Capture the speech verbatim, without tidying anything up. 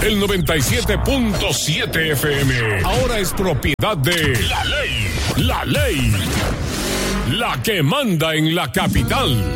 El noventa y siete punto siete F M ahora es propiedad de La Ley. La Ley. La que manda en la capital.